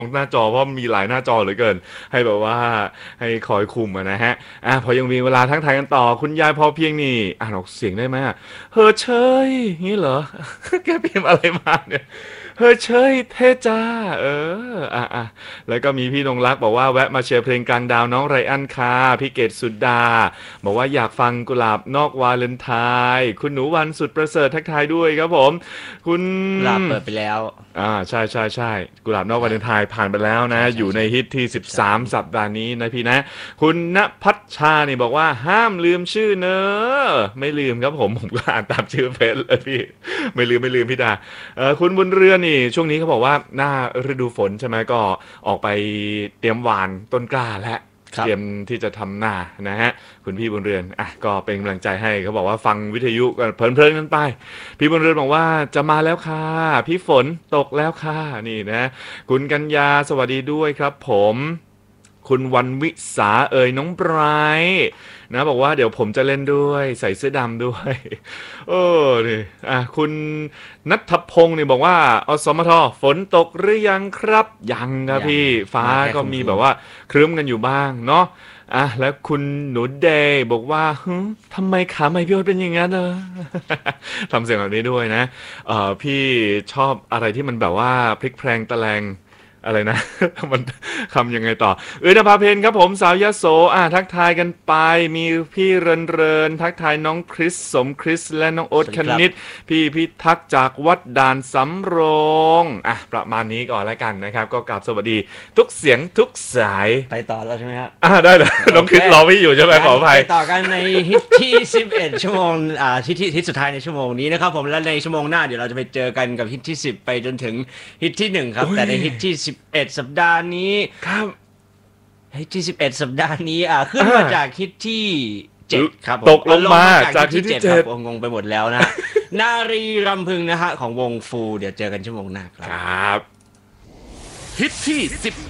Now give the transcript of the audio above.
หน้าจอเพราะมีหลายหน้าจอเหลือเกินให้แบบว่าให้คอยคุมนะฮะพอยังมีเวลาทักทายกันต่อคุณยายพอเพียงนี่อ่านออกเสียงได้ไหมเฮอเชยงี้เหรอแกเพิมพ์อะไรมาเนี่ยเฮอเชยเทจ้าแล้วก็มีพี่นงรักบอกว่าแวะมาเชียร์เพลงกลางดาวน้องไรอันคาพี่เกดสุดดาบอกว่าอยากฟังกุหลาบนอกวาเลนไทน์คุณหนูวันสุดประเสริฐทักทายด้วยครับผมคุณกุหลาบเปิดไปแล้วใช่ใช่ใช่กุหลาบนอกวาเลนไทน์ผ่านไปแล้วนะใช่ใช่ใช่อยู่ในฮิตที่ 13 13สัปดาห์นี้นะพี่นะคุณณพัชชานี่บอกว่าห้ามลืมชื่อเนอะไม่ลืมครับผมก็อ่านตามชื่อเฟซเลยพี่ไม่ลืมพี่ดาคุณบุญเรือนนี่ช่วงนี้เขาบอกว่าหน้าฤดูฝนใช่ไหมก็ออกไปเตรียมหวานต้นกล้าและครับเตรียมที่จะทำหน้านะฮะคุณพี่บุญเรือนก็เป็นกำลังใจให้เขาบอกว่าฟังวิทยุกันเพลินๆกันไปพี่บุญเรือนบอกว่าจะมาแล้วค่ะพี่ฝนตกแล้วค่ะนี่นะคุณกัญญาสวัสดีด้วยครับผมคุณวันวิสาน้องไบรท์นะบอกว่าเดี๋ยวผมจะเล่นด้วยใส่เสื้อดำด้วยนี่คุณนัทพงศ์นี่บอกว่าอสมทฝนตกหรือยังครับยังครับยังพี่ฟ้ามาแค่ก็ครึ้มมีแบบว่าครึ้มกันอยู่บ้างเนาะแล้วคุณหนูเดย์บอกว่าทำไมขาไม่พี่โอ๊ตเป็นอย่างนั้นทำเสียงแบบนี้ด้วยนะพี่ชอบอะไรที่มันแบบว่าพลิกแพลงตะแลงอะไรนะมันคำยังไงต่อนภาเพนครับผมสาวยโสทักทายกันไปมีพี่เรินทักทายน้องคริสสมคริสและน้องโอ๊ตคสวัสดีครับณิตพี่พิทักษ์จากวัดด่านสำโรงประมาณนี้ก่อนแล้วกันนะครับก็กราบสวัสดีทุกเสียงทุกสายไปต่อแล้วใช่ไหมครับได้เลยน้องคโอเคริสรอพี่อยู่ใช่ไหมขออภัไปยต่อกันในฮิตที่11ชั่วโมงฮิตสุดท้ายในชั่วโมงนี้นะครับผมและในชั่วโมงหน้าเดี๋ยวเราจะไปเจอกันกับฮิตที่10ไปจนถึงฮิตที่1ครับโอ้ยแต่ในฮิตที่11สัปดาห์นี้ครับฮิตที่11สัปดาห์นี้ขึ้นมาจากฮิตที่7ครับผมตกลงมาจาจากกฮิตที่7คที่ที่เจ็ดรับงงไปหมดแล้วนะนารีรำพึงนะฮะของวงฟูเดี๋ยวเจอกันชั่วโมงหน้าครับครับฮิตที่10